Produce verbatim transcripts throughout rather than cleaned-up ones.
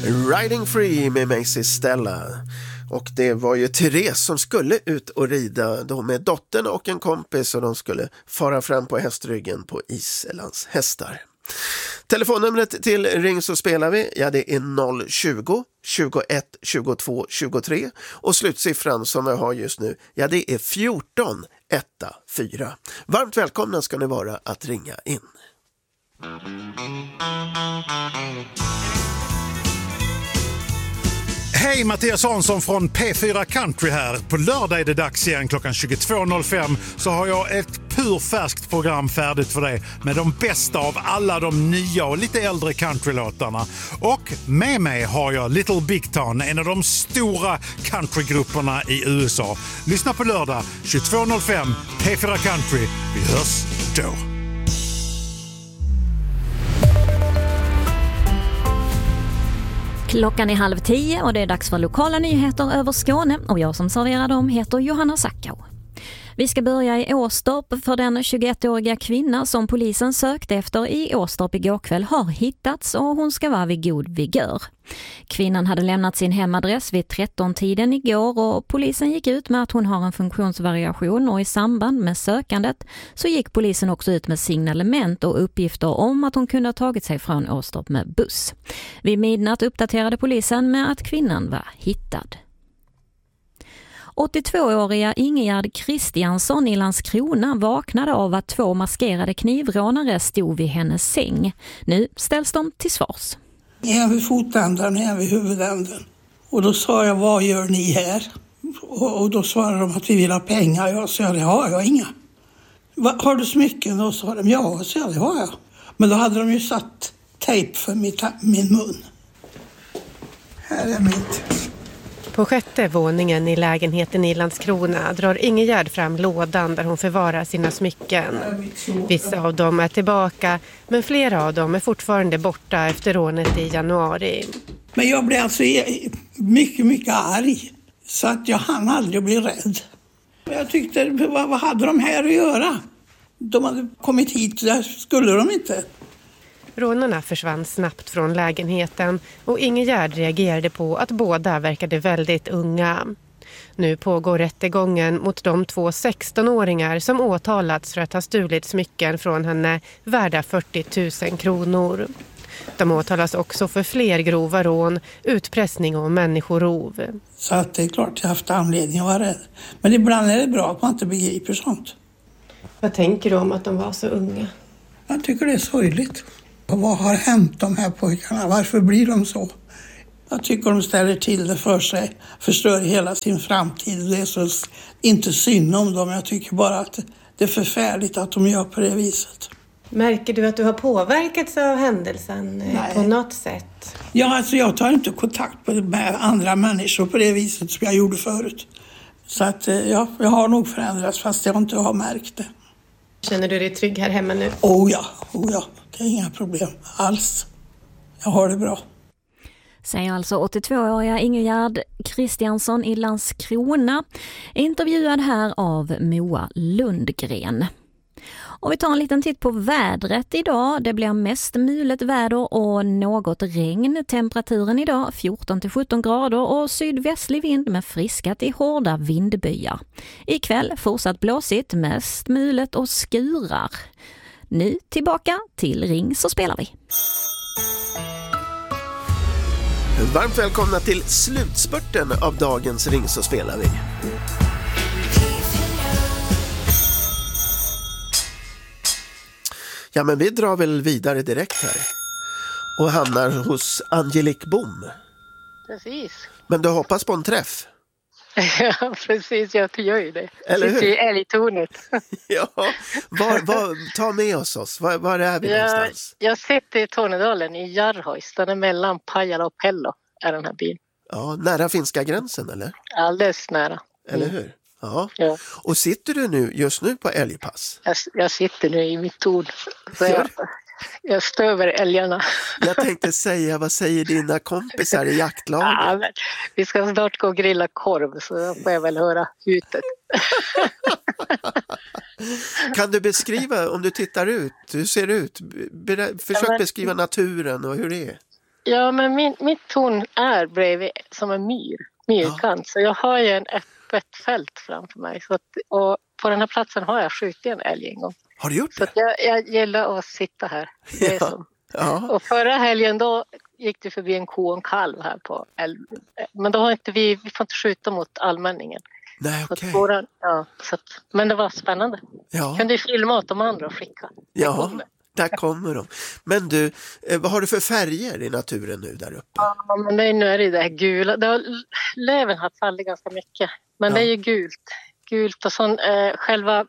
Riding Free med Macy Stella. Och det var ju Therese som skulle ut och rida då med dottern och en kompis, och de skulle fara fram på hästryggen på Iselands hästar. Telefonnumret till Ring så spelar vi, ja det är noll tjugo, tjugoett, tjugotvå, tjugotre, och slutsiffran som vi har just nu, ja det är fjorton ettiofyra. Varmt välkomna ska ni vara att ringa in. Hej, Mattias Hansson från P fyra Country här. På lördag är det dags igen klockan tjugotvå noll fem, så har jag ett purfärskt program färdigt för dig med de bästa av alla de nya och lite äldre countrylåtarna. Och med mig har jag Little Big Town, en av de stora countrygrupperna i U S A. Lyssna på lördag tjugotvå noll fem, P fyra Country. Vi hörs då. Klockan är halv tio och det är dags för lokala nyheter över Skåne, och jag som serverar dem heter Johanna Sackau. Vi ska börja i Åstorp, för den tjugoettåriga kvinna som polisen sökte efter i Åstorp igår kväll har hittats, och hon ska vara vid god vigör. Kvinnan hade lämnat sin hemadress vid tretton-tiden igår, och polisen gick ut med att hon har en funktionsvariation, och i samband med sökandet så gick polisen också ut med signalement och uppgifter om att hon kunde ha tagit sig från Åstorp med buss. Vid midnatt uppdaterade polisen med att kvinnan var hittad. åttiotvååriga Ingegärd Kristiansson i Landskrona vaknade av att två maskerade knivrånare stod vid hennes säng. Nu ställs de till svars. En vid fotändan, en vid huvudänden. Och då sa jag, vad gör ni här? Och, och då svarade de att vi vill ha pengar. Jag sa, det har jag inga. Va, har du smycken? Då sa de, ja, så det har jag. Men då hade de ju satt tejp för mitt, min mun. Här är mitt. På sjätte våningen i lägenheten i Landskrona drar Ingegärd fram lådan där hon förvarar sina smycken. Vissa av dem är tillbaka, men flera av dem är fortfarande borta efter rånet i januari. Men jag blev alltså mycket, mycket arg, så att jag hann aldrig bli rädd. Jag tyckte, vad, vad hade de här att göra? De hade kommit hit, där skulle de inte. Rånarna försvann snabbt från lägenheten, och Ingegärd reagerade på att båda verkade väldigt unga. Nu pågår rättegången mot de två sextonåringar som åtalats för att ha stulit smycken från henne värda fyrtio tusen kronor. De åtalas också för fler grova rån, utpressning och människorov. Så att det är klart jag har haft anledning att vara rädd. Men ibland är det bra att man inte begriper sånt. Vad tänker du om att de var så unga? Jag tycker det är sorgligt. Och vad har hänt de här pojkarna? Varför blir de så? Jag tycker de ställer till det för sig. Förstör hela sin framtid. Det är så inte synd om dem. Jag tycker bara att det är förfärligt att de gör på det viset. Märker du att du har påverkats av händelsen? Nej. På något sätt? Ja, alltså jag tar inte kontakt med andra människor på det viset som jag gjorde förut. Så att ja, jag har nog förändrats fast jag inte har märkt det. Känner du dig trygg här hemma nu? Oh ja, oh ja. Det är inga problem alls. Jag har det bra. Säger alltså åttiotvååriga Ingegärd Kristiansson i Landskrona, intervjuad här av Moa Lundgren. Och vi tar en liten titt på vädret idag. Det blir mest mulet väder och något regn. Temperaturen idag fjorton till sjutton grader och sydvästlig vind med friskat i hårda vindbyar. Ikväll fortsatt blåsigt, mest mulet och skurar. Nu tillbaka till Ring så spelar vi. Varmt välkomna till slutspurten av dagens Ring så spelar vi. Ja, men vi drar väl vidare direkt här och hamnar hos Angelique Bom. Precis. Men du hoppas på en träff? Ja, precis. Jag gör ju det. Eller hur? Sitter i älgtornet. Ja, var, var, ta med oss oss. Var, var är vi jag, någonstans? Jag sitter i Tornedalen i Jarrhojs. Den är mellan Pajala och Pello är den här byn. Ja, nära finska gränsen eller? Alldeles nära. Eller hur? Ja. Ja. Och sitter du nu just nu på älgpass? Jag, jag sitter nu i mitt torn. Så jag, jag stöver älgarna. Jag tänkte säga, vad säger dina kompisar i jaktlaget? Ja, men vi ska snart gå och grilla korv, så då får jag väl höra hutet. Kan du beskriva, om du tittar ut, hur ser det ut? Försök ja, men, beskriva naturen och hur det är. Ja, men min, mitt torn är bredvid som en myr, myrkant. Ja. Så jag har ju en öppet fält framför mig. Så att, och på den här platsen har jag skjutit en älg en gång. Har du gjort det? Så att jag, jag gillar att sitta här. Det är Ja. som. Ja. Och förra helgen då gick det förbi en ko och en kalv här på älv. Men då har inte vi, vi får inte skjuta mot allmänningen. Nej, Så okej. att våran, ja, så att, men det var spännande. Ja. Kunde ju filma åt de andra och skicka. Ja, där kommer de. Men du, eh, vad har du för färger i naturen nu där uppe? Ja, men det är, nu är det det här gula. Det har, löven har fallit ganska mycket. Men Ja. det är ju gult. Gult och sån, eh, själva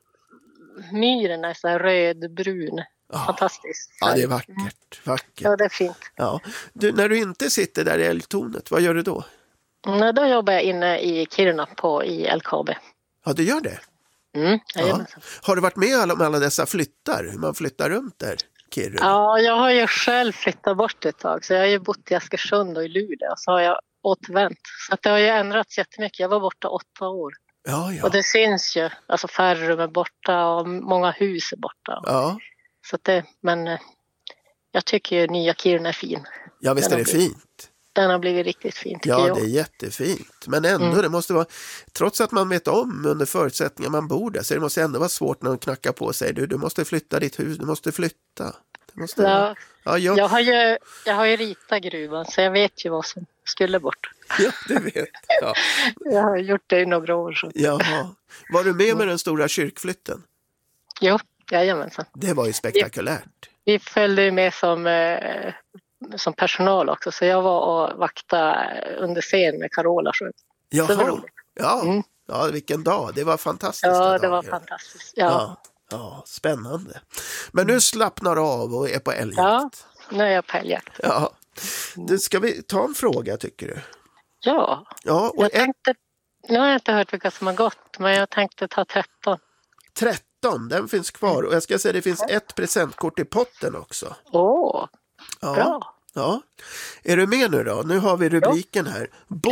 myren är så här rödbrun. Ja. Fantastiskt. Ja, det är vackert. Vackert. Ja, det är fint. Ja. Du, när du inte sitter där i älgtornet, vad gör du då? Mm, då jobbar jag inne i Kiruna på i L K A B. Ja, du gör det? Mm, Ja. Har du varit med om alla, alla dessa flyttar? Hur man flyttar runt där, Kiruna? Ja, jag har ju själv flyttat bort ett tag. Så jag har ju bott i Askersund och i Luleå. Så har jag återvänt. Så att det har ju ändrats jättemycket. Jag var borta åtta år. Ja, ja. Och det syns ju. Alltså färre rum är borta och många hus är borta. Ja, Så att det, men eh, jag tycker ju nya Kiruna är fin. ja visst är det fint. Den har blivit riktigt fin tycker Ja, jag. det är jättefint. Men ändå, Mm. det måste vara, trots att man vet om under förutsättningar man bor där, så det måste ändå vara svårt när de knackar på och säger du, du måste flytta ditt hus, du måste flytta. Det måste Ja, vara... ja, jag... jag, har ju, jag har ju ritat gruvan så jag vet ju vad som skulle bort. ja, det vet jag. Jag har gjort det i några år. Så. Jaha. Var du med med den stora kyrkflytten? Jo, jajamensan. Det var ju spektakulärt. Vi följde ju med som, eh, som personal också. Så jag var och vaktade under scen med Carola. Så det var Jaha. roligt. Ja. Mm. Ja, vilken dag. Det var fantastiskt. Ja, det var fantastiskt. Ja. Ja. Ja, spännande. Men nu slappnar du av och är på älgjakt. Ja, nu är jag på älgjakt. Ja. Du, ska vi ta en fråga tycker du? Ja, Ja, och jag ett, tänkte, nu har jag inte hört vilka som har gått, men jag tänkte ta tretton. tretton, den finns kvar. Och jag ska säga det finns ett presentkort i potten också. Åh, Ja. bra. Ja. Är du med nu då? Nu har vi rubriken här.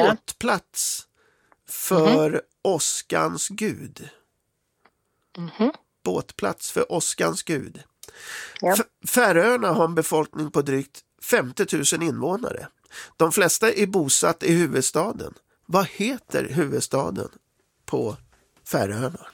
Båtplats för mm-hmm. Oskans gud. Mhm. Båtplats för Oskans gud. Ja. F- Färöarna har en befolkning på drygt femtio tusen invånare. De flesta är bosatt i huvudstaden. Vad heter huvudstaden på Färöarna?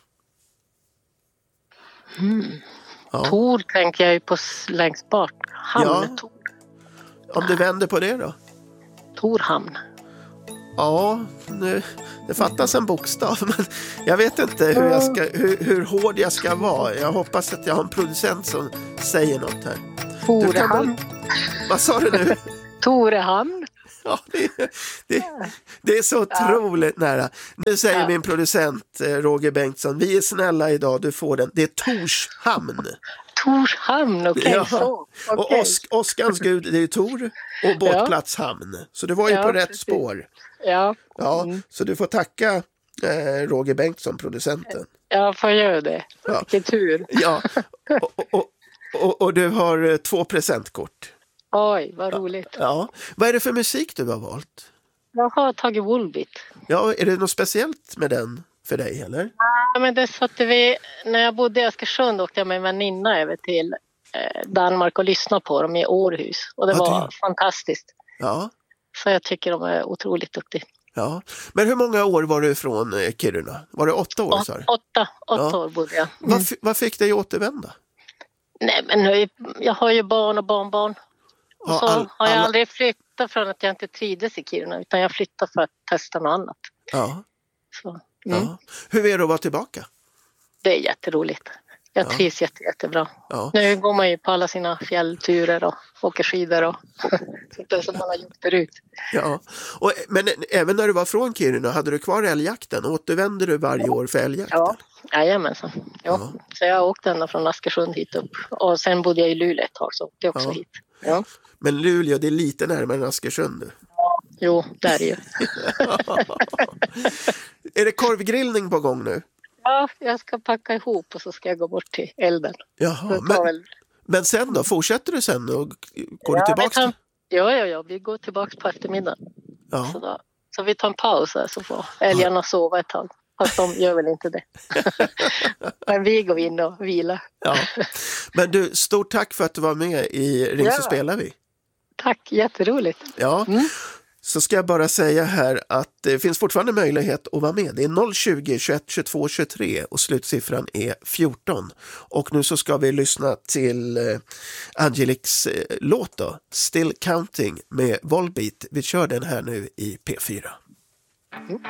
Mm. Ja. Tor tänker jag ju på s- längst bort. Hamn, Ja. Tor. Om du vänder på det då? Torhamn. Ja, nu, det fattas en bokstav, men jag vet inte hur, jag ska, hur, hur hård jag ska vara. Jag hoppas att jag har en producent som säger något här. Du kan Torehamn. väl, vad sa du nu? Torehamn. Ja, det, det, det är så otroligt nära. Nu säger Ja. min producent eh, Roger Bengtsson, vi är snälla idag, du får den. Det är Torshamn. Torshamn, okej. Ja. Så. Och okej. Osk, Oskans gud, det är Tor och båtplats hamn. Så du var ju Ja, på rätt precis. spår. Ja, Ja, Mm. så du får tacka eh, Roger Bengtsson, producenten. jag får göra det. Ja. Vilken tur. Ja, och, och, och, och du har eh, två presentkort. Oj, vad roligt. Ja, vad är det för musik du har valt? Jag har tagit Volbeat. Ja, är det något speciellt med den för dig eller? Ja, men det så att vi, när jag bodde i Askersund åkte jag med en väninna över till eh, Danmark och lyssnade på dem i Århus. Och det Ja, var det- fantastiskt. Ja, Så jag tycker de är otroligt duktiga. ja. Men hur många år var du från eh, Kiruna? Var det åtta år sa du? Åtta, åtta Ja. år bodde jag. Mm. Vad, f- vad fick dig återvända? Nej, men nu, jag har ju barn och barnbarn. Och Ja, så all- har jag alla- aldrig flyttat från att jag inte trivdes i Kiruna. Utan jag flyttade för att testa något annat. Ja, Så, mm. ja. Hur är det att vara tillbaka? Det är jätteroligt. Jag Ja. trivs jätte, jättebra. Ja. Nu går man ju på alla sina fjällturer och åker skidor och sånt där som man har gjort förut. Ja. Och, men ä- även när du var från Kiruna, hade du kvar älgjakten? Återvände du varje år för älgjakten? Ja, jajamensan. Ja. Ja. Så jag åkte ända från Askersund hit upp. Och sen bodde jag i Luleå ett tag så åkte jag också Ja. hit. Ja. Men Luleå, det är lite närmare än Askersund nu. Jo, där är ju. Är det korvgrillning på gång nu? Ja, jag ska packa ihop och så ska jag gå bort till elden. Jaha, Så det tar men, väl... men sen då? Fortsätter du sen och går Ja, du tillbaka? vi tar- Ja, ja, ja. Vi går tillbaka på eftermiddagen. Så, Ja. då... så vi tar en paus här så får älgarna sova ett tag. Fast de gör väl inte det. Men vi går in och vilar. Ja. Men du, stort tack för att du var med i Ring så Ja. spelar vi. Tack, jätteroligt. Ja, mm. Så ska jag bara säga här att det finns fortfarande möjlighet att vara med. Det är noll tjugo, tjugoett, tjugotvå, tjugotre och slutsiffran är fjorton. Och nu så ska vi lyssna till eh, Angeliques eh, låt då, Still Counting med Volbeat. Vi kör den här nu i P fyra. Mm.